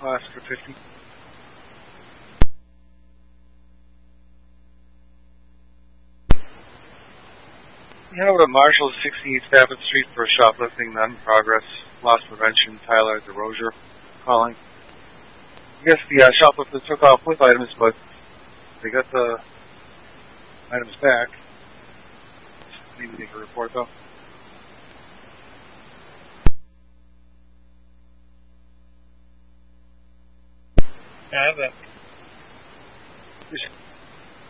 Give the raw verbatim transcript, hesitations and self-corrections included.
Oscar fifty. You know, Marshall, sixty-eight Stafford Street for shoplifting, not in progress. Loss prevention, Tyler DeRozier calling. I guess the uh, shoplifter took off with items, but they got the items back. Need to make a report, though. Yeah, I have that.